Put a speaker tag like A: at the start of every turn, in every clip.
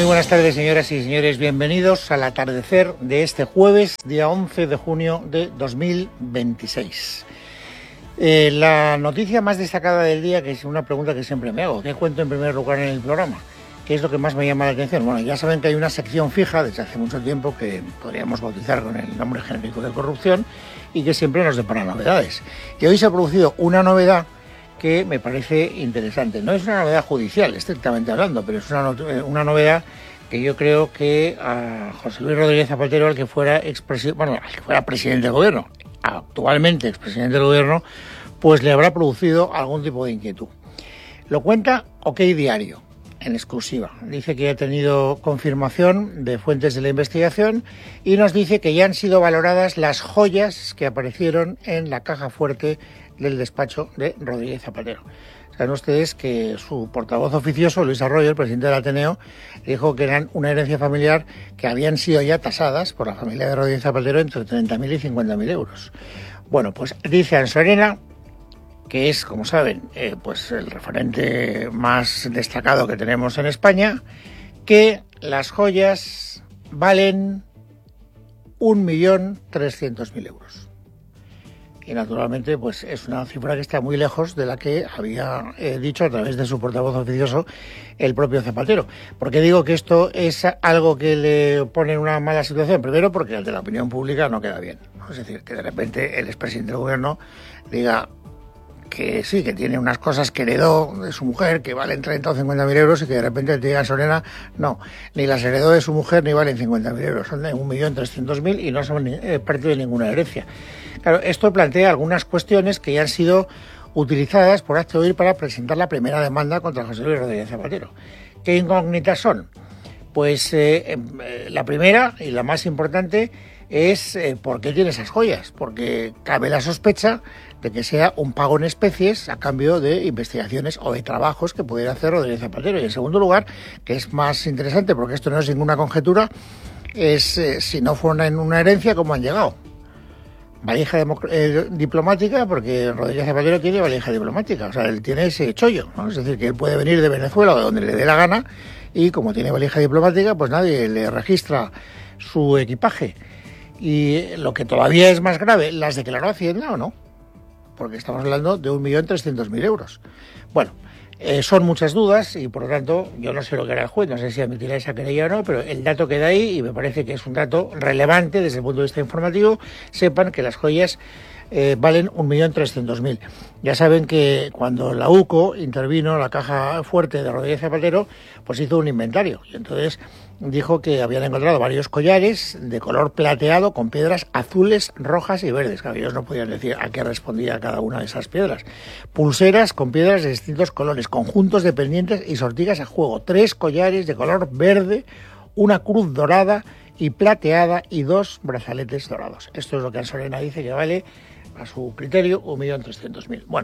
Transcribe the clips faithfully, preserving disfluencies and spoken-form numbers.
A: Muy buenas tardes, señoras y señores. Bienvenidos al atardecer de este jueves, día once de junio de dos mil veintiséis. Eh, la noticia más destacada del día, que es una pregunta que siempre me hago, ¿qué cuento en primer lugar en el programa? ¿Qué es lo que más me llama la atención? Bueno, ya saben que hay una sección fija desde hace mucho tiempo que podríamos bautizar con el nombre genérico de corrupción y que siempre nos depara novedades. Y hoy se ha producido una novedad que me parece interesante. No es una novedad judicial, estrictamente hablando, pero es una, no- una novedad que yo creo que a José Luis Rodríguez Zapatero, al que fuera expresi- bueno, al que fuera presidente del gobierno, actualmente expresidente del gobierno, pues le habrá producido algún tipo de inquietud. Lo cuenta OK Diario, en exclusiva. Dice que ha tenido confirmación de fuentes de la investigación y nos dice que ya han sido valoradas las joyas que aparecieron en la caja fuerte del despacho de Rodríguez Zapatero. Saben ustedes que su portavoz oficioso, Luis Arroyo, el presidente del Ateneo, dijo que eran una herencia familiar que habían sido ya tasadas por la familia de Rodríguez Zapatero entre treinta mil y cincuenta mil euros. Bueno, pues dice Ansorena, que es, como saben, eh, pues el referente más destacado que tenemos en España, que las joyas valen un millón trescientos mil euros. Y naturalmente pues es una cifra que está muy lejos de la que había eh, dicho a través de su portavoz oficioso el propio Zapatero. ¿Por qué digo que esto es algo que le pone en una mala situación? Primero porque ante la opinión pública no queda bien, ¿no? Es decir, que de repente el expresidente del gobierno diga que sí, que tiene unas cosas que heredó de su mujer que valen treinta o cincuenta mil euros y que de repente te digan Sorena, no, ni las heredó de su mujer ni valen cincuenta mil euros, son de un millón trescientos mil y no son eh, parte de ninguna herencia. Claro, esto plantea algunas cuestiones que ya han sido utilizadas por Hazte Oír para presentar la primera demanda contra José Luis Rodríguez Zapatero. ¿Qué incógnitas son? Pues eh, eh, la primera y la más importante es eh, por qué tiene esas joyas, porque cabe la sospecha de que sea un pago en especies a cambio de investigaciones o de trabajos que pudiera hacer Rodríguez Zapatero. Y en segundo lugar, que es más interesante porque esto no es ninguna conjetura, es eh, si no fuera en una herencia, ¿cómo han llegado? Valija eh, diplomática, porque Rodríguez Zapatero tiene valija diplomática, o sea, él tiene ese chollo, ¿no? Es decir, que él puede venir de Venezuela o de donde le dé la gana y como tiene valija diplomática, pues nadie le registra su equipaje. Y lo que todavía es más grave, ¿las declaró Hacienda o no? Porque estamos hablando de un millón trescientos mil euros. Bueno, eh, son muchas dudas y por lo tanto yo no sé lo que hará el juez, no sé si admitirá esa querella o no, pero el dato queda ahí y me parece que es un dato relevante desde el punto de vista informativo. Sepan que las joyas eh, valen un millón trescientos mil. Ya saben que cuando la U C O intervino, la caja fuerte de Rodríguez Zapatero, pues hizo un inventario y entonces dijo que habían encontrado varios collares de color plateado con piedras azules, rojas y verdes. Claro, ellos no podían decir a qué respondía cada una de esas piedras. Pulseras con piedras de distintos colores, conjuntos de pendientes y sortigas a juego. Tres collares de color verde, una cruz dorada y plateada y dos brazaletes dorados. Esto es lo que Ansorena dice que vale, a su criterio, un millón trescientos mil. Bueno,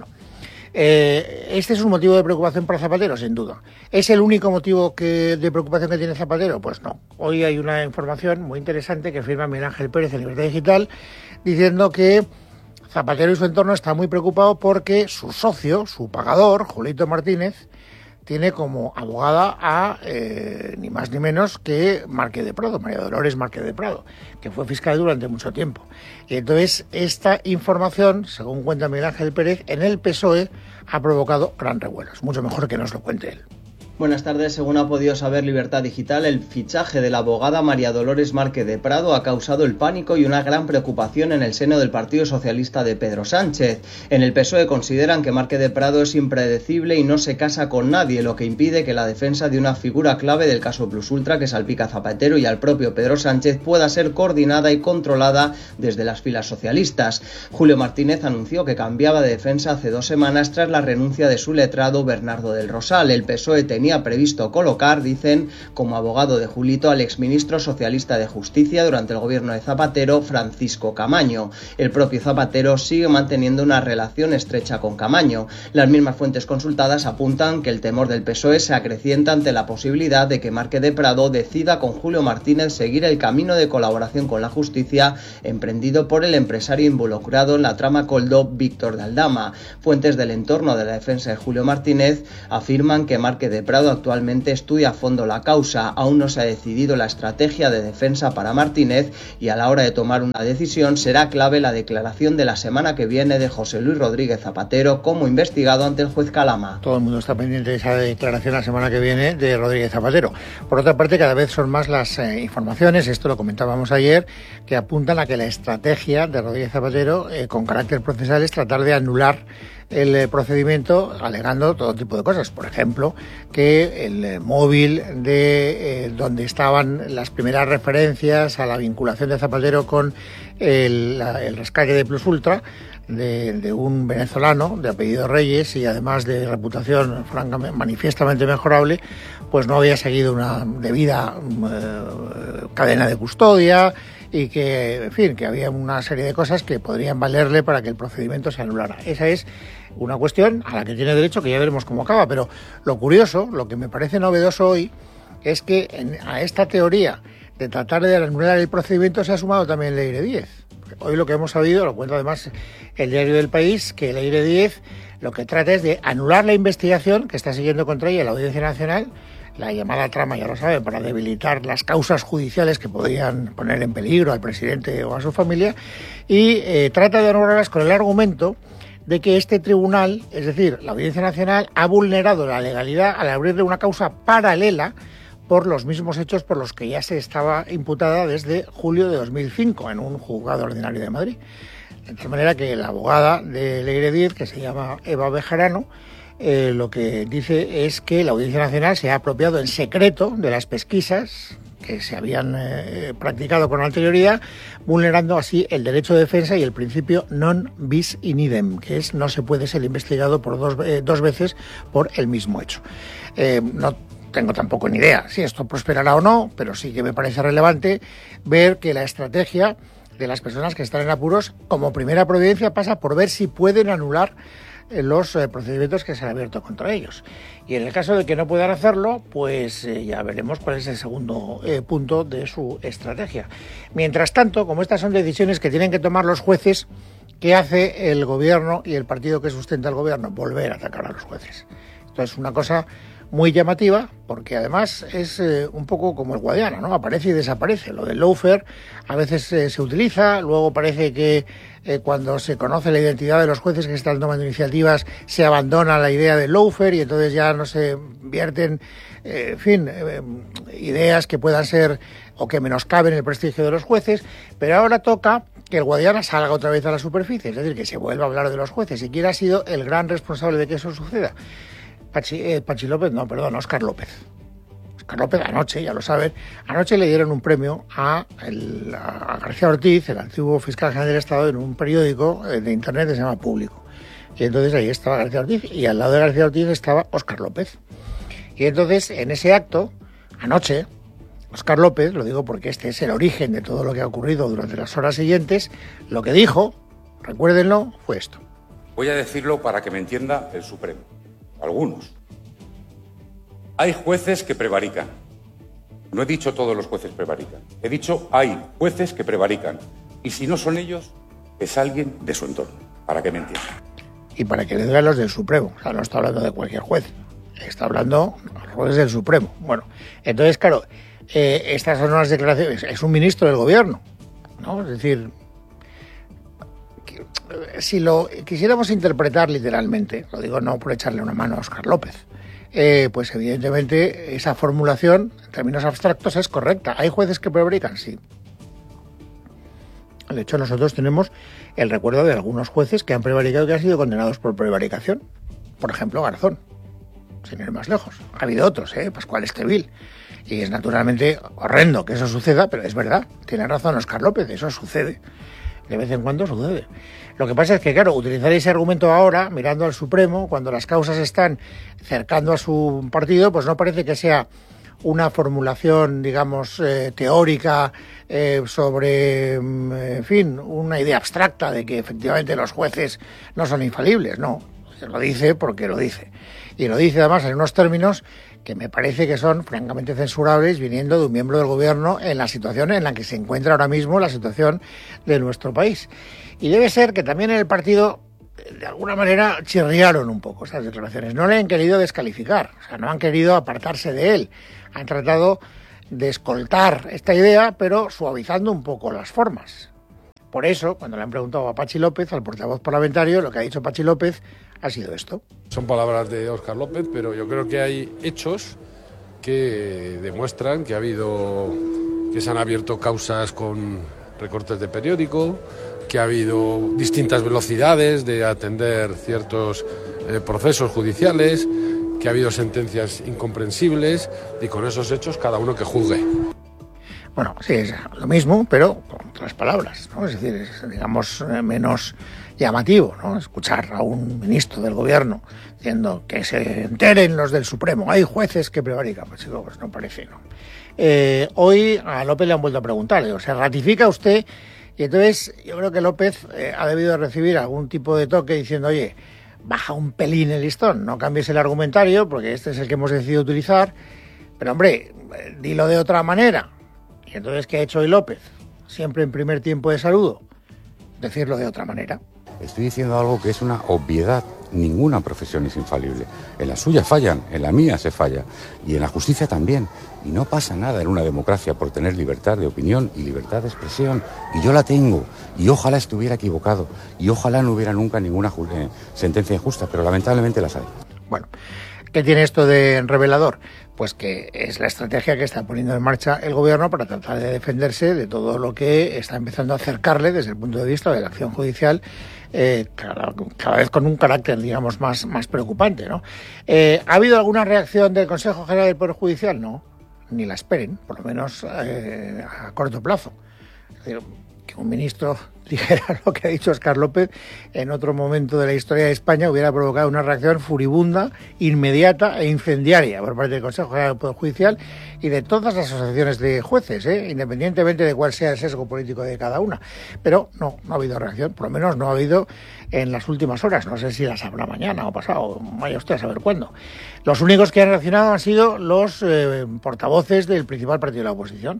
A: eh, ¿este es un motivo de preocupación para Zapatero? Sin duda. ¿Es el único motivo que, de preocupación que tiene Zapatero? Pues no. Hoy hay una información muy interesante que firma Miguel Ángel Pérez en Libertad Digital diciendo que Zapatero y su entorno están muy preocupados porque su socio, su pagador, Julito Martínez, tiene como abogada a eh, ni más ni menos que Márquez de Prado, María Dolores Márquez de Prado, que fue fiscal durante mucho tiempo. Y entonces esta información, según cuenta Miguel Ángel Pérez, en el P S O E ha provocado gran revuelo. Es mucho mejor que nos lo cuente él.
B: Buenas tardes. Según ha podido saber Libertad Digital, el fichaje de la abogada María Dolores Márquez de Prado ha causado el pánico y una gran preocupación en el seno del Partido Socialista de Pedro Sánchez. En el P S O E consideran que Márquez de Prado es impredecible y no se casa con nadie, lo que impide que la defensa de una figura clave del caso Plus Ultra que salpica a Zapatero y al propio Pedro Sánchez pueda ser coordinada y controlada desde las filas socialistas. Julio Martínez anunció que cambiaba de defensa hace dos semanas tras la renuncia de su letrado Bernardo del Rosal. El P S O E tenía previsto colocar, dicen, como abogado de Julito al exministro socialista de Justicia durante el gobierno de Zapatero, Francisco Camaño. El propio Zapatero sigue manteniendo una relación estrecha con Camaño. Las mismas fuentes consultadas apuntan que el temor del P S O E se acrecienta ante la posibilidad de que Márquez de Prado decida con Julio Martínez seguir el camino de colaboración con la justicia emprendido por el empresario involucrado en la trama Koldo, Víctor de Aldama. Fuentes del entorno de la defensa de Julio Martínez afirman que Márquez de Prado Prado actualmente estudia a fondo la causa. Aún no se ha decidido la estrategia de defensa para Martínez y a la hora de tomar una decisión será clave la declaración de la semana que viene de José Luis Rodríguez Zapatero como investigado ante el juez Calama.
A: Todo el mundo está pendiente de esa declaración la semana que viene de Rodríguez Zapatero. Por otra parte, cada vez son más las eh, informaciones, esto lo comentábamos ayer, que apuntan a que la estrategia de Rodríguez Zapatero eh, con carácter procesal es tratar de anular el eh, procedimiento alegando todo tipo de cosas. Por ejemplo, que el eh, móvil de eh, donde estaban las primeras referencias a la vinculación de Zapatero con el, la, el rescate de Plus Ultra de, de un venezolano de apellido Reyes y además de reputación francamente manifiestamente mejorable, pues no había seguido una debida eh, cadena de custodia y que, en fin, que había una serie de cosas que podrían valerle para que el procedimiento se anulara. Esa es una cuestión a la que tiene derecho, que ya veremos cómo acaba, pero lo curioso, lo que me parece novedoso hoy, es que en, a esta teoría de tratar de anular el procedimiento se ha sumado también Leire Díez. Hoy lo que hemos sabido, lo cuenta además el Diario del País, que Leire Díez lo que trata es de anular la investigación que está siguiendo contra ella la Audiencia Nacional, la llamada trama, ya lo saben, para debilitar las causas judiciales que podrían poner en peligro al presidente o a su familia, y eh, trata de anularlas con el argumento de que este tribunal, es decir, la Audiencia Nacional, ha vulnerado la legalidad al abrirle una causa paralela por los mismos hechos por los que ya se estaba imputada desde julio de dos mil cinco en un juzgado ordinario de Madrid. De tal manera que la abogada de Leire Díez, que se llama Eva Bejarano, eh, lo que dice es que la Audiencia Nacional se ha apropiado en secreto de las pesquisas que se habían eh, practicado con anterioridad, vulnerando así el derecho de defensa y el principio non bis in idem, que es no se puede ser investigado por dos, eh, dos veces por el mismo hecho. Eh, no tengo tampoco ni idea si esto prosperará o no, pero sí que me parece relevante ver que la estrategia de las personas que están en apuros, como primera providencia, pasa por ver si pueden anular los eh, procedimientos que se han abierto contra ellos. Y en el caso de que no puedan hacerlo, pues eh, ya veremos cuál es el segundo eh, punto de su estrategia. Mientras tanto, como estas son decisiones que tienen que tomar los jueces, ¿qué hace el gobierno y el partido que sustenta el gobierno? Volver a atacar a los jueces. Esto es una cosa muy llamativa, porque además es eh, un poco como el Guadiana, ¿no? Aparece y desaparece. Lo del lawfare a veces eh, se utiliza, luego parece que eh, cuando se conoce la identidad de los jueces que están tomando iniciativas se abandona la idea del lawfare y entonces ya no se vierten, eh, en fin, eh, ideas que puedan ser o que menoscaben el prestigio de los jueces, pero ahora toca que el Guadiana salga otra vez a la superficie, es decir, que se vuelva a hablar de los jueces. ¿Y quién ha sido el gran responsable de que eso suceda? Pachi, eh, Pachi López, no, perdón, Óscar López. Óscar López anoche, ya lo saben, anoche le dieron un premio a, el, a García Ortiz, el antiguo fiscal general del Estado, en un periódico de internet que se llama Público. Y entonces ahí estaba García Ortiz y al lado de García Ortiz estaba Óscar López. Y entonces en ese acto, anoche, Óscar López, lo digo porque este es el origen de todo lo que ha ocurrido durante las horas siguientes, lo que dijo, recuérdenlo, fue esto.
C: Voy a decirlo para que me entienda el Supremo. Algunos. Hay jueces que prevarican. No he dicho todos los jueces prevarican. He dicho hay jueces que prevarican. Y si no son ellos, es alguien de su entorno. Para que me entiendan.
A: Y para que le digan los del Supremo. O sea, no está hablando de cualquier juez. Está hablando de los jueces del Supremo. Bueno, entonces, claro, eh, estas son unas declaraciones. Es un ministro del gobierno, ¿no? Es decir, si lo quisiéramos interpretar literalmente, lo digo no por echarle una mano a Óscar López, eh, pues evidentemente esa formulación en términos abstractos es correcta. ¿Hay jueces que prevarican? Sí. De hecho, nosotros tenemos el recuerdo de algunos jueces que han prevaricado y que han sido condenados por prevaricación. Por ejemplo, Garzón, sin ir más lejos. Ha habido otros, ¿eh? Pascual Estevil. Y es naturalmente horrendo que eso suceda, pero es verdad. Tiene razón Óscar López, eso sucede. De vez en cuando sucede. Lo que pasa es que, claro, utilizar ese argumento ahora, mirando al Supremo, cuando las causas están cercando a su partido, pues no parece que sea una formulación, digamos, eh, teórica eh, sobre, en fin, una idea abstracta de que efectivamente los jueces no son infalibles. No, se lo dice porque lo dice. Y lo dice además en unos términos que me parece que son francamente censurables viniendo de un miembro del gobierno en la situación en la que se encuentra ahora mismo la situación de nuestro país. Y debe ser que también en el partido de alguna manera chirriaron un poco estas declaraciones. No le han querido descalificar, o sea, no han querido apartarse de él. Han tratado de escoltar esta idea, pero suavizando un poco las formas. Por eso, cuando le han preguntado a Pachi López, al portavoz parlamentario, lo que ha dicho Pachi López ha sido esto.
D: Son palabras de Óscar López, pero yo creo que hay hechos que demuestran que ha habido, que se han abierto causas con recortes de periódico, que ha habido distintas velocidades de atender ciertos eh, procesos judiciales, que ha habido sentencias incomprensibles, y con esos hechos cada uno que juzgue.
A: Bueno, sí, es lo mismo, pero con otras palabras, ¿no? Es decir, es, digamos, menos llamativo, ¿no? Escuchar a un ministro del gobierno diciendo que se enteren los del Supremo, hay jueces que prevarican, pues chico, pues no parece, ¿no? Eh, hoy a López le han vuelto a preguntar, digo, ¿se ratifica usted? Y entonces yo creo que López eh, ha debido recibir algún tipo de toque diciendo, oye, baja un pelín el listón, no cambies el argumentario, porque este es el que hemos decidido utilizar, pero hombre, dilo de otra manera. Y entonces, ¿qué ha hecho hoy López? Siempre en primer tiempo de saludo, decirlo de otra manera.
C: Estoy diciendo algo que es una obviedad. Ninguna profesión es infalible. En la suya fallan, en la mía se falla. Y en la justicia también. Y no pasa nada en una democracia por tener libertad de opinión y libertad de expresión. Y yo la tengo. Y ojalá estuviera equivocado. Y ojalá no hubiera nunca ninguna eh, sentencia injusta. Pero lamentablemente las hay.
A: Bueno, ¿qué tiene esto de revelador? Pues que es la estrategia que está poniendo en marcha el gobierno para tratar de defenderse de todo lo que está empezando a acercarle desde el punto de vista de la acción judicial, eh, cada, cada vez con un carácter, digamos, más, más preocupante, ¿no? Eh, ¿Ha habido alguna reacción del Consejo General del Poder Judicial? No, ni la esperen, por lo menos eh, a corto plazo. Es decir, que un ministro dijera lo que ha dicho Óscar López en otro momento de la historia de España hubiera provocado una reacción furibunda, inmediata e incendiaria por parte del Consejo General del Poder Judicial y de todas las asociaciones de jueces, ¿eh? Independientemente de cuál sea el sesgo político de cada una. Pero no, no ha habido reacción, por lo menos no ha habido en las últimas horas. No sé si las habrá mañana o pasado, vaya usted a saber cuándo. Los únicos que han reaccionado han sido los eh, portavoces del principal partido de la oposición,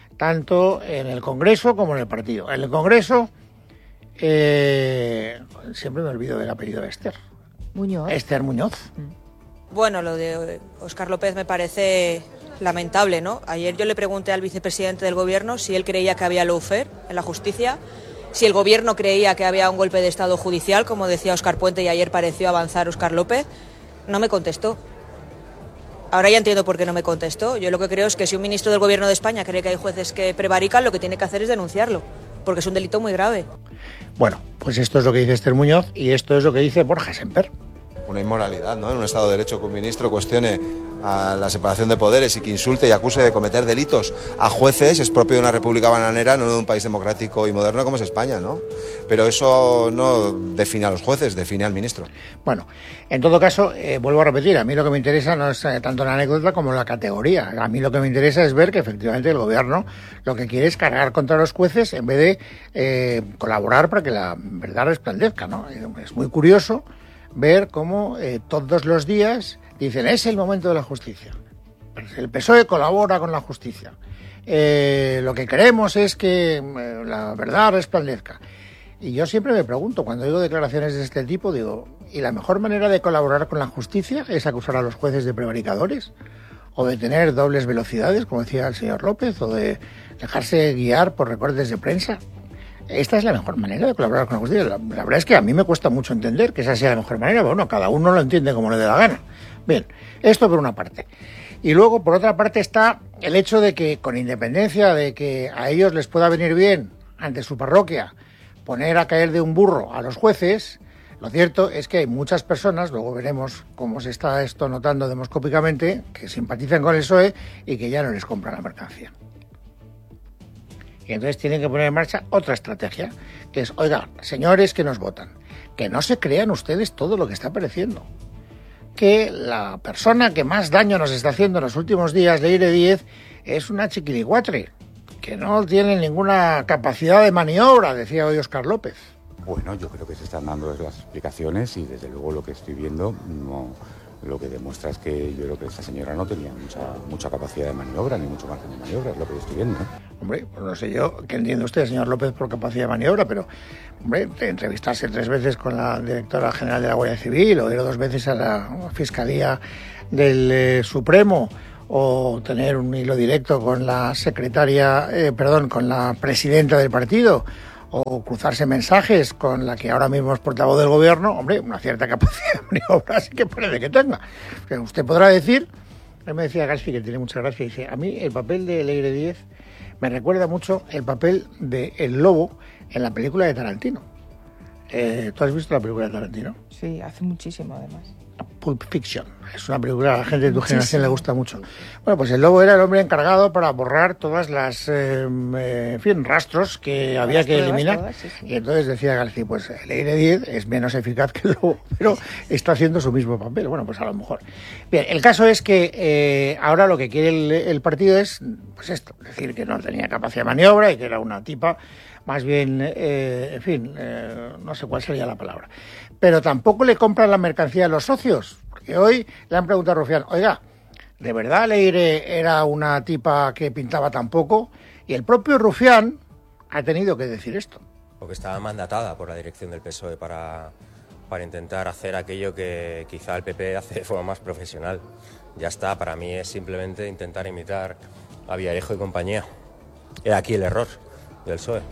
A: tanto en el Congreso como en el partido. En el Congreso, eh, siempre me olvido del apellido de Esther.
E: Muñoz.
A: Esther Muñoz.
F: Bueno, lo de Óscar López me parece lamentable, ¿no? Ayer yo le pregunté al vicepresidente del Gobierno si él creía que había lawfare en la justicia, si el Gobierno creía que había un golpe de Estado judicial, como decía Óscar Puente, y ayer pareció avanzar Óscar López. No me contestó. Ahora ya entiendo por qué no me contestó. Yo lo que creo es que si un ministro del Gobierno de España cree que hay jueces que prevarican, lo que tiene que hacer es denunciarlo, porque es un delito muy grave.
A: Bueno, pues esto es lo que dice Esther Muñoz y esto es lo que dice Borja Semper.
G: Una inmoralidad, ¿no? En un Estado de Derecho que un ministro cuestione a la separación de poderes y que insulte y acuse de cometer delitos a jueces es propio de una república bananera, no de un país democrático y moderno como es España, ¿no? Pero eso no define a los jueces, define al ministro.
A: Bueno, en todo caso, eh, vuelvo a repetir, a mí lo que me interesa no es eh, tanto la anécdota como la categoría. A mí lo que me interesa es ver que efectivamente el gobierno lo que quiere es cargar contra los jueces en vez de eh, colaborar para que la verdad resplandezca, ¿no? Es muy curioso ver cómo eh, todos los días dicen es el momento de la justicia. El P S O E colabora con la justicia. Eh, lo que queremos es que eh, la verdad resplandezca. Y yo siempre me pregunto, cuando digo declaraciones de este tipo, digo, ¿y la mejor manera de colaborar con la justicia es acusar a los jueces de prevaricadores? ¿O de tener dobles velocidades, como decía el señor López? ¿O de dejarse guiar por recortes de prensa? Esta es la mejor manera de colaborar con la justicia. La, la verdad es que a mí me cuesta mucho entender que esa sea la mejor manera. Bueno, cada uno lo entiende como le dé la gana. Bien, esto por una parte. Y luego, por otra parte, está el hecho de que, con independencia de que a ellos les pueda venir bien, ante su parroquia, poner a caer de un burro a los jueces, lo cierto es que hay muchas personas, luego veremos cómo se está esto notando demoscópicamente, que simpatizan con el P S O E y que ya no les compran la mercancía. Y entonces tienen que poner en marcha otra estrategia, que es, oiga, señores que nos votan, que no se crean ustedes todo lo que está apareciendo. Que la persona que más daño nos está haciendo en los últimos días, Leire Díez, es una chiquilicuatre, que no tiene ninguna capacidad de maniobra, decía hoy Óscar López.
C: Bueno, yo creo que se están dando las explicaciones y desde luego lo que estoy viendo no, lo que demuestra es que yo creo que esta señora no tenía mucha, mucha capacidad de maniobra, ni mucho margen de maniobra, es lo que yo estoy viendo, ¿no?
A: Hombre, pues no sé yo qué entiende usted, señor López, por capacidad de maniobra, pero, hombre, entrevistarse tres veces con la directora general de la Guardia Civil o ir dos veces a la Fiscalía del eh, Supremo, o tener un hilo directo con la secretaria, eh, perdón, con la presidenta del partido, o cruzarse mensajes con la que ahora mismo es portavoz del gobierno, hombre, una cierta capacidad de maniobra sí que parece que tenga. O sea, usted podrá decir, él me decía Gasfi, que tiene mucha gracia, dice, a mí el papel de Leire Díez me recuerda mucho el papel de El Lobo en la película de Tarantino. Eh, ¿Tú has visto la película de Tarantino?
E: Sí, hace muchísimo además.
A: Pulp Fiction. Es una película que a la gente de tu generación le gusta mucho. Bueno, pues el Lobo era el hombre encargado para borrar todas las, eh, en fin, rastros que había que eliminar. Todas, sí, sí. Y entonces decía García, pues Leire Díez es menos eficaz que el Lobo, pero está haciendo su mismo papel. Bueno, pues a lo mejor. Bien, el caso es que eh, ahora lo que quiere el, el partido es, pues esto, decir que no tenía capacidad de maniobra y que era una tipa más bien, eh, en fin, eh, no sé cuál sería la palabra. Pero tampoco le compran la mercancía a los socios, porque hoy le han preguntado a Rufián, oiga, ¿de verdad Leire era una tipa que pintaba tan poco? Y el propio Rufián ha tenido que decir esto.
H: Porque estaba mandatada por la dirección del P S O E para, para intentar hacer aquello que quizá el P P hace de forma más profesional. Ya está, para mí es simplemente intentar imitar a Villarejo y compañía. He aquí el error del P S O E.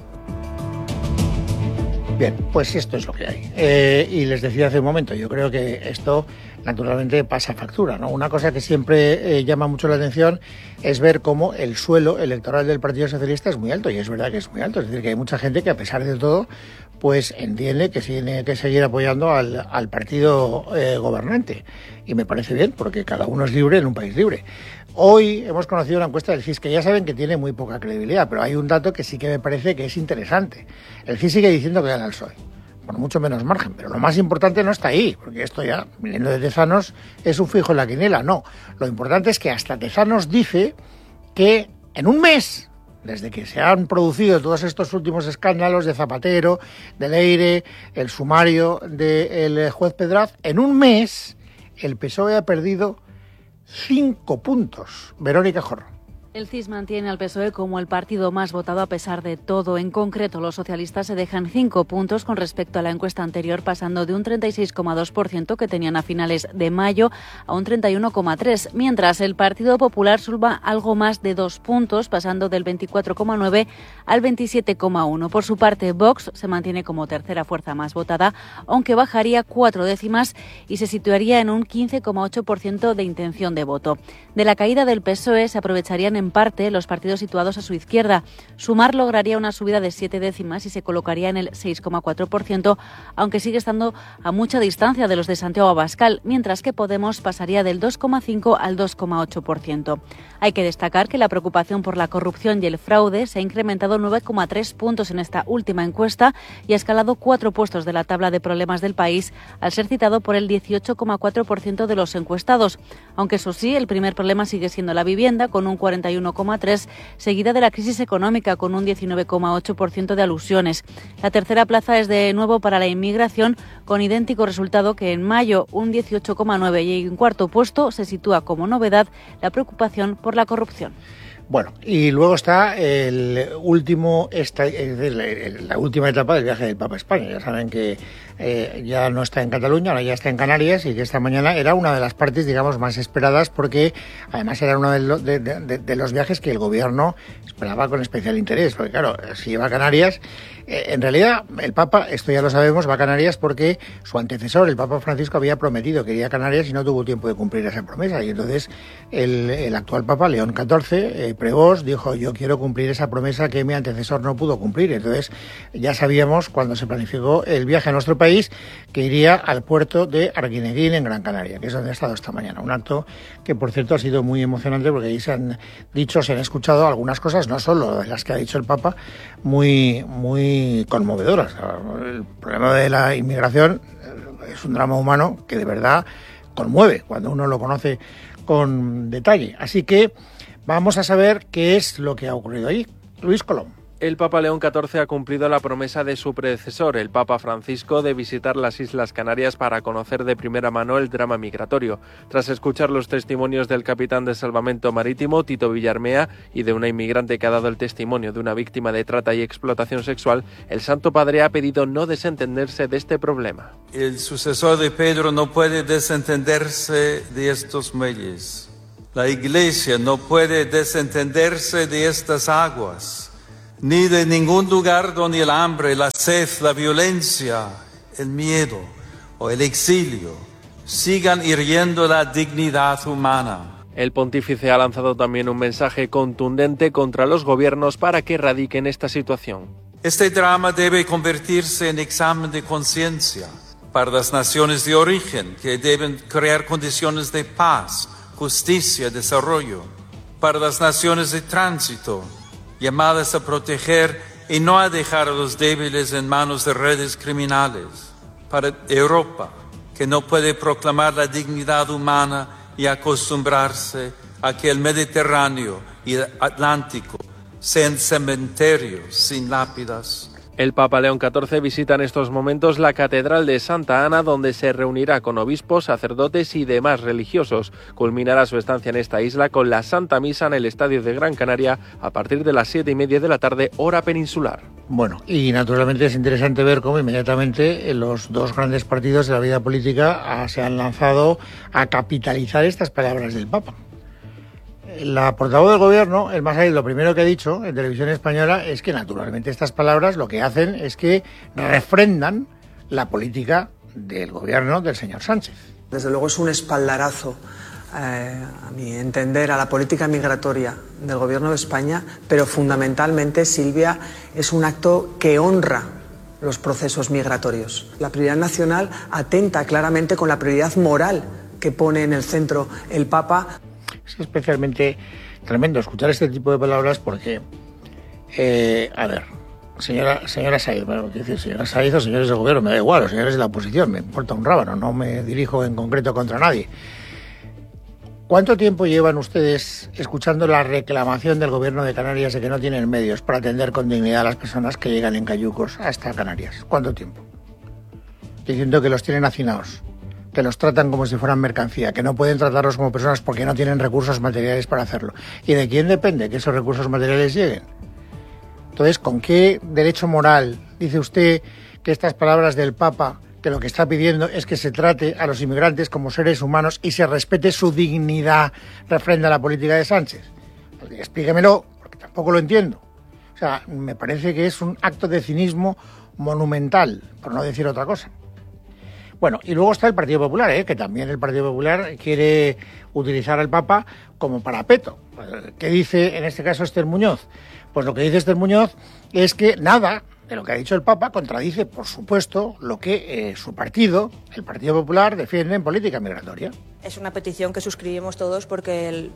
A: Bien, pues esto es lo que hay. Eh, y les decía hace un momento, yo creo que esto naturalmente pasa factura, ¿no? Una cosa que siempre eh, llama mucho la atención es ver cómo el suelo electoral del Partido Socialista es muy alto, y es verdad que es muy alto, es decir, que hay mucha gente que a pesar de todo pues entiende que tiene que seguir apoyando al, al partido eh, gobernante, y me parece bien, porque cada uno es libre en un país libre. Hoy hemos conocido una encuesta del C I S que ya saben que tiene muy poca credibilidad, pero hay un dato que sí que me parece que es interesante. El C I S sigue diciendo que gana el P S O E, por mucho menos margen, pero lo más importante no está ahí, porque esto ya, viniendo de Tezanos, es un fijo en la quiniela. No, lo importante es que hasta Tezanos dice que en un mes, desde que se han producido todos estos últimos escándalos de Zapatero, de Leire, el sumario del juez Pedraz, en un mes el P S O E ha perdido cinco puntos. Verónica Jorro.
I: El C I S mantiene al P S O E como el partido más votado a pesar de todo. En concreto, los socialistas se dejan cinco puntos con respecto a la encuesta anterior, pasando de un treinta y seis coma dos por ciento que tenían a finales de mayo a un treinta y uno coma tres por ciento, mientras el Partido Popular suba algo más de dos puntos, pasando del veinticuatro coma nueve por ciento al veintisiete coma uno por ciento. Por su parte, Vox se mantiene como tercera fuerza más votada, aunque bajaría cuatro décimas y se situaría en un quince coma ocho por ciento de intención de voto. De la caída del P S O E se aprovecharían en En parte, los partidos situados a su izquierda. Sumar lograría una subida de siete décimas y se colocaría en el seis coma cuatro por ciento, aunque sigue estando a mucha distancia de los de Santiago Abascal, mientras que Podemos pasaría del dos coma cinco al dos coma ocho por ciento. Hay que destacar que la preocupación por la corrupción y el fraude se ha incrementado nueve coma tres puntos en esta última encuesta y ha escalado cuatro puestos de la tabla de problemas del país, al ser citado por el dieciocho coma cuatro por ciento de los encuestados. Aunque eso sí, el primer problema sigue siendo la vivienda, con un cuarenta y uno coma tres por ciento, seguida de la crisis económica, con un diecinueve coma ocho por ciento de alusiones. La tercera plaza es de nuevo para la inmigración, con idéntico resultado que en mayo, un dieciocho coma nueve por ciento, y en cuarto puesto se sitúa como novedad la preocupación por la corrupción.
A: Bueno, y luego está el último, esta, es decir, la última etapa del viaje del Papa a España. Ya saben que eh, ya no está en Cataluña, ahora ya está en Canarias, y que esta mañana era una de las partes, digamos, más esperadas, porque además era uno de, lo, de, de, de los viajes que el gobierno esperaba con especial interés, porque claro, si iba a Canarias, eh, en realidad el Papa, esto ya lo sabemos, va a Canarias porque su antecesor, el Papa Francisco, había prometido que iría a Canarias y no tuvo tiempo de cumplir esa promesa, y entonces el, el actual Papa, León catorce, eh, Prevost, dijo, yo quiero cumplir esa promesa que mi antecesor no pudo cumplir. Entonces ya sabíamos, cuando se planificó el viaje a nuestro país, que iría al puerto de Arguineguín, en Gran Canaria, que es donde ha estado esta mañana. Un acto que, por cierto, ha sido muy emocionante, porque ahí se han dicho, se han escuchado algunas cosas, no solo de las que ha dicho el Papa, muy, muy conmovedoras. El problema de la inmigración es un drama humano que de verdad conmueve cuando uno lo conoce con detalle. Así que vamos a saber qué es lo que ha ocurrido ahí. Luis Colom.
J: El Papa León catorce ha cumplido la promesa de su predecesor, el Papa Francisco, de visitar las Islas Canarias para conocer de primera mano el drama migratorio. Tras escuchar los testimonios del capitán de salvamento marítimo, Tito Villarmea, y de una inmigrante que ha dado el testimonio de una víctima de trata y explotación sexual, el Santo Padre ha pedido no desentenderse de este problema.
K: El sucesor de Pedro no puede desentenderse de estos muelles. La Iglesia no puede desentenderse de estas aguas, ni de ningún lugar donde el hambre, la sed, la violencia, el miedo o el exilio sigan hiriendo la dignidad humana.
J: El pontífice ha lanzado también un mensaje contundente contra los gobiernos para que erradiquen esta situación.
K: Este drama debe convertirse en examen de conciencia para las naciones de origen, que deben crear condiciones de paz, justicia y desarrollo. Para las naciones de tránsito, llamadas a proteger y no a dejar a los débiles en manos de redes criminales. Para Europa, que no puede proclamar la dignidad humana y acostumbrarse a que el Mediterráneo y el Atlántico sean cementerios sin lápidas.
J: El Papa León catorce visita en estos momentos la Catedral de Santa Ana, donde se reunirá con obispos, sacerdotes y demás religiosos. Culminará su estancia en esta isla con la Santa Misa en el Estadio de Gran Canaria a partir de las siete y media de la tarde, hora peninsular.
A: Bueno, y naturalmente es interesante ver cómo inmediatamente los dos grandes partidos de la vida política se han lanzado a capitalizar estas palabras del Papa. La portavoz del gobierno, el Massaid, lo primero que ha dicho en televisión española es que naturalmente estas palabras lo que hacen es que refrendan la política del gobierno del señor Sánchez.
L: Desde luego es un espaldarazo, eh, a mi entender, a la política migratoria del gobierno de España, pero fundamentalmente, Silvia, es un acto que honra los procesos migratorios. La prioridad nacional atenta claramente con la prioridad moral que pone en el centro el Papa.
A: Es especialmente tremendo escuchar este tipo de palabras porque, eh, a ver, señora señora Said, bueno, decir, señora Said o señores del gobierno, me da igual, o señores de la oposición, me importa un rábano, no me dirijo en concreto contra nadie. ¿Cuánto tiempo llevan ustedes escuchando la reclamación del gobierno de Canarias de que no tienen medios para atender con dignidad a las personas que llegan en cayucos hasta Canarias? ¿Cuánto tiempo? Diciendo que los tienen hacinados, que los tratan como si fueran mercancía, que no pueden tratarlos como personas porque no tienen recursos materiales para hacerlo. ¿Y de quién depende que esos recursos materiales lleguen? Entonces, ¿con qué derecho moral dice usted que estas palabras del Papa, que lo que está pidiendo es que se trate a los inmigrantes como seres humanos y se respete su dignidad, refrenda la política de Sánchez? Explíquemelo, porque tampoco lo entiendo. O sea, me parece que es un acto de cinismo monumental, por no decir otra cosa. Bueno, y luego está el Partido Popular, ¿eh? Que también el Partido Popular quiere utilizar al Papa como parapeto. ¿Qué dice en este caso Esther Muñoz? Pues lo que dice Esther Muñoz es que nada de lo que ha dicho el Papa contradice, por supuesto, lo que eh, su partido, el Partido Popular, defiende en política migratoria.
F: Es una petición que suscribimos todos porque el...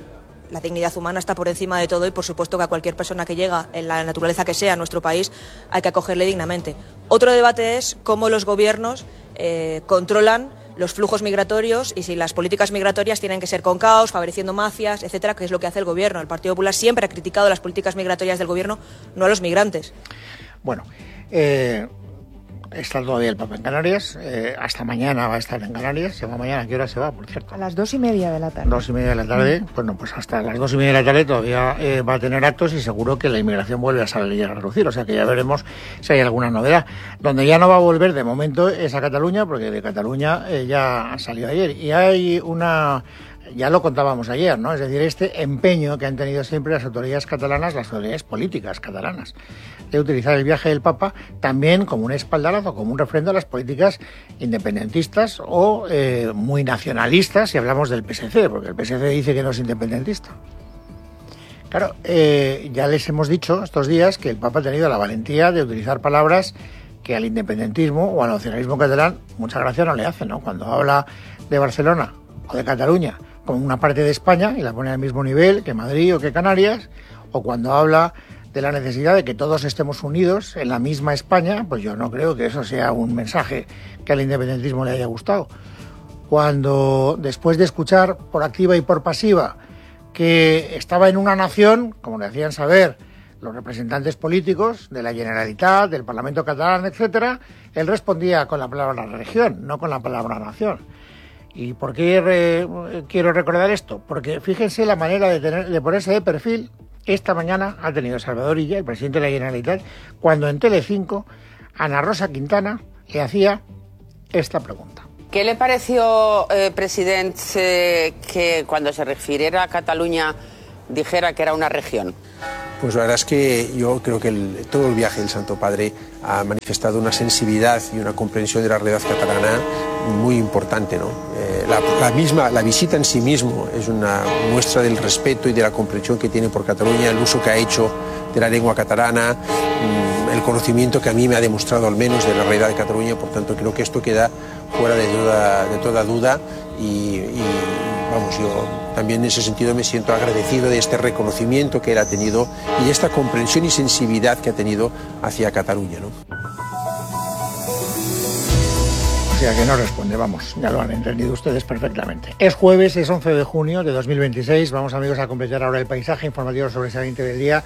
F: la dignidad humana está por encima de todo y por supuesto que a cualquier persona que llega, en la naturaleza que sea, a nuestro país, hay que acogerle dignamente. Otro debate es cómo los gobiernos eh, controlan los flujos migratorios y si las políticas migratorias tienen que ser con caos, favoreciendo mafias, etcétera, que es lo que hace el gobierno. El Partido Popular siempre ha criticado las políticas migratorias del gobierno, no a los migrantes.
A: Bueno, eh... está todavía el Papa en Canarias, eh, hasta mañana va a estar en Canarias. ¿Se va mañana? ¿A qué hora se va, por cierto?
E: A las dos y media de la tarde.
A: Dos y media de la tarde, bueno, pues hasta las dos y media de la tarde todavía eh, va a tener actos y seguro que la inmigración vuelve a salir a relucir, o sea que ya veremos si hay alguna novedad. Donde ya no va a volver de momento es a Cataluña, porque de Cataluña eh, ya salió ayer. Y hay una... ya lo contábamos ayer, ¿no? Es decir, este empeño que han tenido siempre las autoridades catalanas, las autoridades políticas catalanas, de utilizar el viaje del Papa también como un espaldarazo, como un refrendo a las políticas independentistas o eh, muy nacionalistas, si hablamos del P S C, porque el P S C dice que no es independentista. Claro, eh, ya les hemos dicho estos días que el Papa ha tenido la valentía de utilizar palabras que al independentismo o al nacionalismo catalán mucha gracia no le hacen, ¿no? Cuando habla de Barcelona o de Cataluña como una parte de España y la pone al mismo nivel que Madrid o que Canarias, o cuando habla de la necesidad de que todos estemos unidos en la misma España, pues yo no creo que eso sea un mensaje que al independentismo le haya gustado. Cuando después de escuchar por activa y por pasiva que estaba en una nación, como le hacían saber los representantes políticos de la Generalitat, del Parlamento catalán, etcétera, él respondía con la palabra región, no con la palabra nación. ¿Y por qué re, quiero recordar esto? Porque fíjense la manera de, tener, de ponerse de perfil. Esta mañana ha tenido Salvador Illa, el presidente de la Generalitat, cuando en Telecinco Ana Rosa Quintana le hacía esta pregunta.
M: ¿Qué le pareció, eh, presidente, eh, que cuando se refiriera a Cataluña dijera que era una región?
N: Pues la verdad es que yo creo que el, todo el viaje del Santo Padre ha manifestado una sensibilidad y una comprensión de la realidad catalana muy importante, ¿no? Eh, la, la misma, la visita en sí mismo es una muestra del respeto y de la comprensión que tiene por Cataluña, el uso que ha hecho de la lengua catalana, mmm, el conocimiento que a mí me ha demostrado al menos de la realidad de Cataluña. Por tanto, creo que esto queda fuera de toda, de toda duda y, y vamos, yo también en ese sentido me siento agradecido de este reconocimiento que él ha tenido y de esta comprensión y sensibilidad que ha tenido hacia Cataluña, ¿no?
A: O sea que no responde, vamos, ya lo han entendido ustedes perfectamente. Es jueves, es once de junio de dos mil veintiséis, vamos amigos a completar ahora el paisaje informativo sobresaliente del día.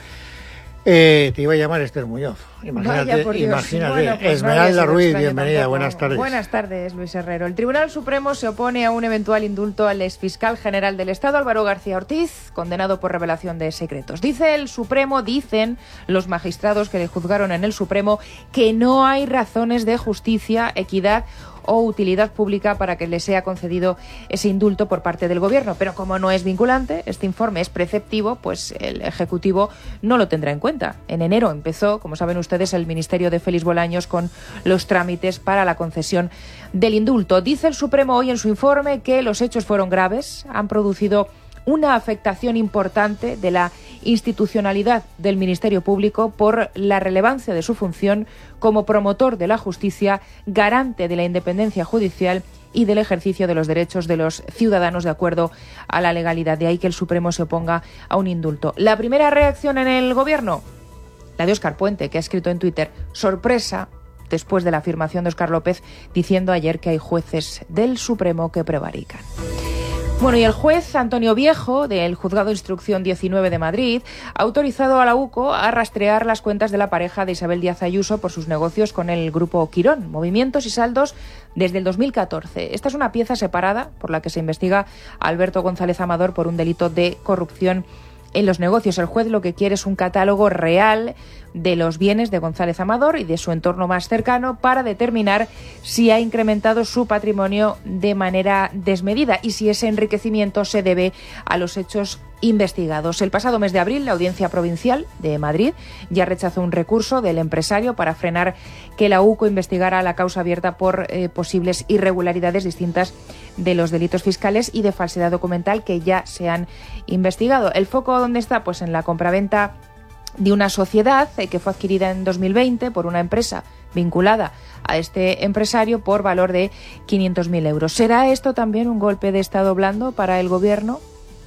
A: Eh, te iba a llamar Esther Muñoz. Imagínate, imagínate.
E: Bueno, pues
A: Esmeralda
E: no
A: Ruiz, bienvenida,
E: tampoco.
A: Buenas tardes.
E: Buenas tardes, Luis Herrero. El Tribunal Supremo se opone a un eventual indulto al exfiscal general del Estado, Álvaro García Ortiz, condenado por revelación de secretos. Dice el Supremo, dicen los magistrados que le juzgaron en el Supremo, que no hay razones de justicia, equidad o utilidad pública para que le sea concedido ese indulto por parte del Gobierno. Pero como no es vinculante, este informe es preceptivo, pues el Ejecutivo no lo tendrá en cuenta. En enero empezó, como saben ustedes, el Ministerio de Félix Bolaños con los trámites para la concesión del indulto. Dice el Supremo hoy en su informe que los hechos fueron graves, han producido una afectación importante de la institucionalidad del Ministerio Público por la relevancia de su función como promotor de la justicia, garante de la independencia judicial y del ejercicio de los derechos de los ciudadanos de acuerdo a la legalidad. De ahí que el Supremo se oponga a un indulto. La primera reacción en el Gobierno, la de Óscar Puente, que ha escrito en Twitter, sorpresa, después de la afirmación de Óscar López, diciendo ayer que hay jueces del Supremo que prevarican. Bueno, y el juez Antonio Viejo, del Juzgado de Instrucción diecinueve de Madrid, ha autorizado a la U C O a rastrear las cuentas de la pareja de Isabel Díaz Ayuso por sus negocios con el Grupo Quirón, movimientos y saldos desde el dos mil catorce. Esta es una pieza separada por la que se investiga a Alberto González Amador por un delito de corrupción en los negocios. El juez lo que quiere es un catálogo real de los bienes de González Amador y de su entorno más cercano para determinar si ha incrementado su patrimonio de manera desmedida y si ese enriquecimiento se debe a los hechos investigados. El pasado mes de abril, la Audiencia Provincial de Madrid ya rechazó un recurso del empresario para frenar que la U C O investigara la causa abierta por eh, posibles irregularidades distintas de los delitos fiscales y de falsedad documental que ya se han investigado. ¿El foco dónde está? Pues en la compraventa de una sociedad eh, que fue adquirida en dos mil veinte por una empresa vinculada a este empresario por valor de quinientos mil euros. ¿Será esto también un golpe de Estado blando para el Gobierno?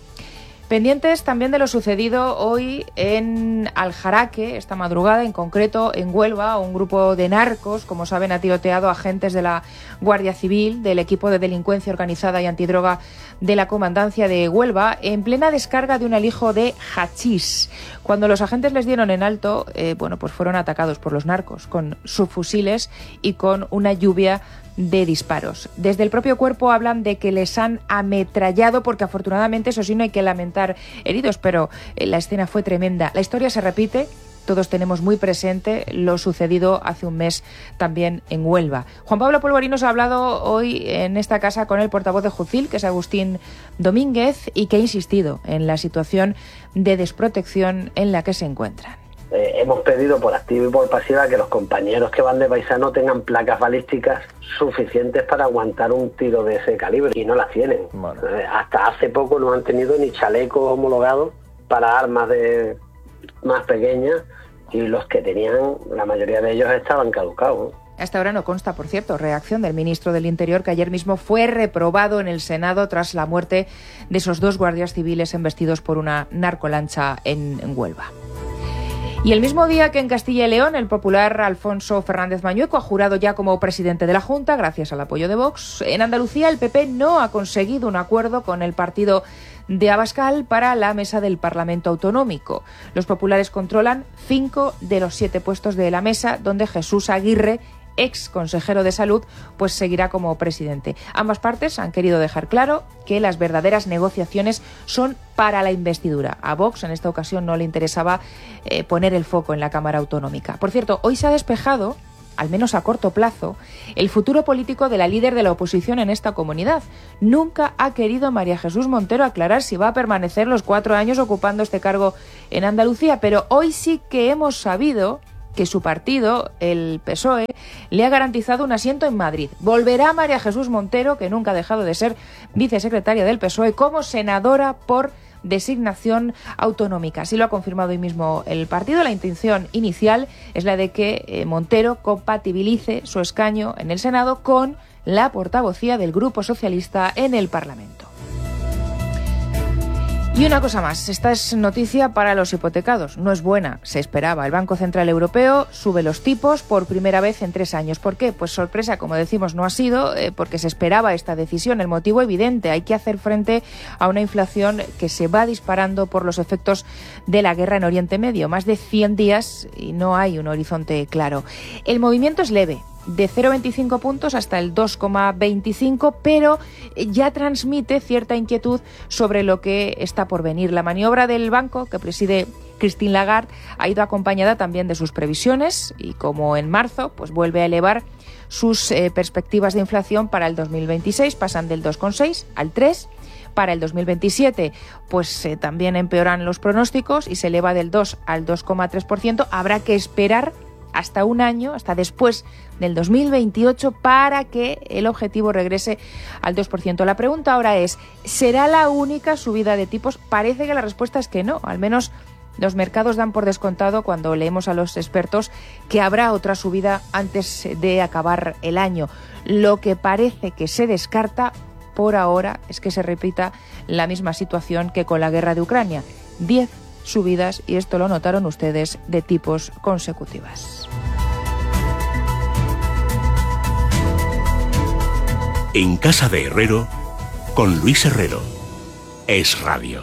E: Pendientes también de lo sucedido hoy en Aljaraque, esta madrugada, en concreto en Huelva. Un grupo de narcos, como saben, ha tiroteado a agentes de la Guardia Civil, del equipo de delincuencia organizada y antidroga de la Comandancia de Huelva, en plena descarga de un alijo de hachís. Cuando los agentes les dieron en alto, eh, bueno, pues fueron atacados por los narcos con subfusiles y con una lluvia de disparos. Desde el propio cuerpo hablan de que les han ametrallado porque afortunadamente, eso sí, no hay que lamentar heridos, pero la escena fue tremenda. La historia se repite. Todos tenemos muy presente lo sucedido hace un mes también en Huelva. Juan Pablo Polvorinos ha hablado hoy en esta casa con el portavoz de Jucil, que es Agustín Domínguez, y que ha insistido en la situación de desprotección en la que se encuentran.
O: Eh, hemos pedido por activa y por pasiva que los compañeros que van de paisano tengan placas balísticas suficientes para aguantar un tiro de ese calibre, y no las tienen. Bueno. Eh, hasta hace poco no han tenido ni chalecos homologados para armas de más pequeñas, y los que tenían, la mayoría de ellos estaban caducados.
E: Hasta ahora no consta, por cierto, reacción del ministro del Interior, que ayer mismo fue reprobado en el Senado tras la muerte de esos dos guardias civiles embestidos por una narcolancha en, en Huelva. Y el mismo día que en Castilla y León, el popular Alfonso Fernández Mañueco ha jurado ya como presidente de la Junta, gracias al apoyo de Vox, en Andalucía el P P no ha conseguido un acuerdo con el partido de Abascal para la mesa del Parlamento Autonómico. Los populares controlan cinco de los siete puestos de la mesa, donde Jesús Aguirre, ex consejero de Salud, pues seguirá como presidente. Ambas partes han querido dejar claro que las verdaderas negociaciones son para la investidura. A Vox en esta ocasión no le interesaba eh, poner el foco en la Cámara Autonómica. Por cierto, hoy se ha despejado, al menos a corto plazo, el futuro político de la líder de la oposición en esta comunidad. Nunca ha querido María Jesús Montero aclarar si va a permanecer los cuatro años ocupando este cargo en Andalucía, pero hoy sí que hemos sabido que su partido, el P S O E, le ha garantizado un asiento en Madrid. Volverá María Jesús Montero, que nunca ha dejado de ser vicesecretaria del P S O E, como senadora por designación autonómica. Así lo ha confirmado hoy mismo el partido. La intención inicial es la de que eh, Montero compatibilice su escaño en el Senado con la portavocía del Grupo Socialista en el Parlamento. Y una cosa más, esta es noticia para los hipotecados, no es buena, se esperaba. El Banco Central Europeo sube los tipos por primera vez en tres años. ¿Por qué? Pues sorpresa, como decimos, no ha sido eh, porque se esperaba esta decisión. El motivo evidente, hay que hacer frente a una inflación que se va disparando por los efectos de la guerra en Oriente Medio. Más de cien días y no hay un horizonte claro. El movimiento es leve, de cero coma veinticinco puntos hasta el dos coma veinticinco, pero ya transmite cierta inquietud sobre lo que está por venir. La maniobra del banco, que preside Christine Lagarde, ha ido acompañada también de sus previsiones y, como en marzo, pues vuelve a elevar sus eh, perspectivas de inflación para el dos mil veintiséis, pasan del dos coma seis al tres. Para el dos mil veintisiete, pues eh, también empeoran los pronósticos y se eleva del dos al dos coma tres por ciento. Habrá que esperar hasta un año, hasta después del dos mil veintiocho, para que el objetivo regrese al dos por ciento. La pregunta ahora es, ¿será la única subida de tipos? Parece que la respuesta es que no, al menos los mercados dan por descontado, cuando leemos a los expertos, que habrá otra subida antes de acabar el año. Lo que parece que se descarta por ahora es que se repita la misma situación que con la guerra de Ucrania. Diez subidas, y esto lo notaron ustedes, de tipos consecutivas.
P: En Casa de Herrero, con Luis Herrero. Es Radio.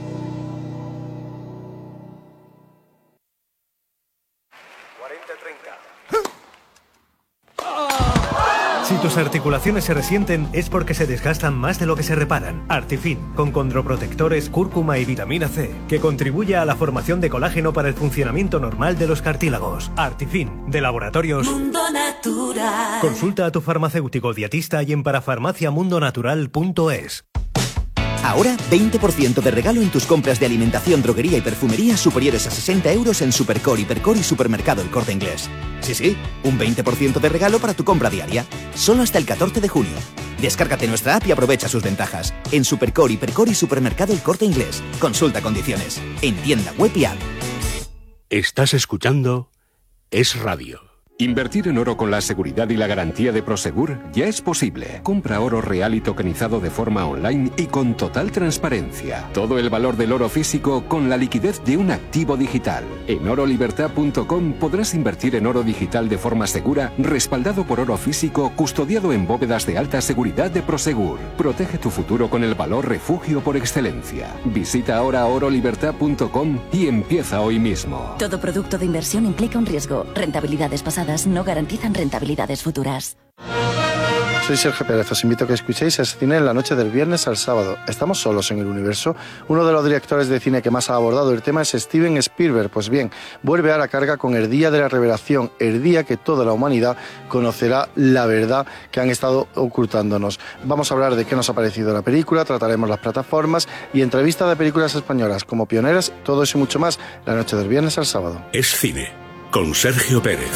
Q: Si tus articulaciones se resienten es porque se desgastan más de lo que se reparan. Artifin, con condroprotectores, cúrcuma y vitamina C, que contribuye a la formación de colágeno para el funcionamiento normal de los cartílagos. Artifin, de Laboratorios
R: Mundo Natural.
Q: Consulta a tu farmacéutico dietista y en parafarmacia mundo natural punto es.
S: Ahora, veinte por ciento de regalo en tus compras de alimentación, droguería y perfumería superiores a sesenta euros en Supercore, Hipercore y Supermercado El Corte Inglés. Sí, sí, un veinte por ciento de regalo para tu compra diaria. Solo hasta el catorce de junio. Descárgate nuestra app y aprovecha sus ventajas. En Supercore, Hipercore y Supermercado El Corte Inglés. Consulta condiciones. En tienda web y app.
P: Estás escuchando Es Radio.
T: Invertir en oro con la seguridad y la garantía de Prosegur ya es posible. Compra oro real y tokenizado de forma online y con total transparencia. Todo el valor del oro físico con la liquidez de un activo digital. En oro libertad punto com podrás invertir en oro digital de forma segura, respaldado por oro físico, custodiado en bóvedas de alta seguridad de Prosegur. Protege tu futuro con el valor refugio por excelencia. Visita ahora oro libertad punto com y empieza hoy mismo.
R: Todo producto de inversión implica un riesgo. Rentabilidades pasadas no garantizan rentabilidades futuras.
U: Soy Sergio Pérez, os invito a que escuchéis Es Cine en la noche del viernes al sábado. ¿Estamos solos en el universo? Uno de los directores de cine que más ha abordado el tema es Steven Spielberg. Pues bien, vuelve a la carga con el día de la revelación, el día que toda la humanidad conocerá la verdad que han estado ocultándonos. Vamos a hablar de qué nos ha parecido la película, trataremos las plataformas y entrevista de películas españolas como pioneras, todo eso y mucho más, la noche del viernes al sábado.
P: Es Cine, con Sergio Pérez.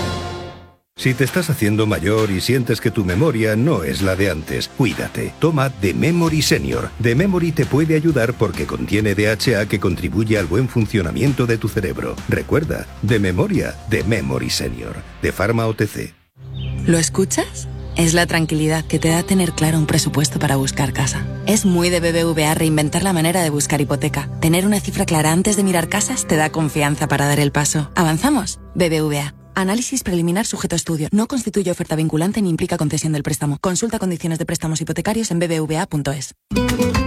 V: Si te estás haciendo mayor y sientes que tu memoria no es la de antes, cuídate. Toma The Memory Senior. The Memory te puede ayudar porque contiene D H A que contribuye al buen funcionamiento de tu cerebro. Recuerda, de memoria, The Memory Senior. De Pharma O T C.
W: ¿Lo escuchas? Es la tranquilidad que te da tener claro un presupuesto para buscar casa. Es muy de B B V A reinventar la manera de buscar hipoteca. Tener una cifra clara antes de mirar casas te da confianza para dar el paso. ¿Avanzamos? B B V A. Análisis preliminar sujeto a estudio. No constituye oferta vinculante ni implica concesión del préstamo. Consulta condiciones de préstamos hipotecarios en b b v a punto es.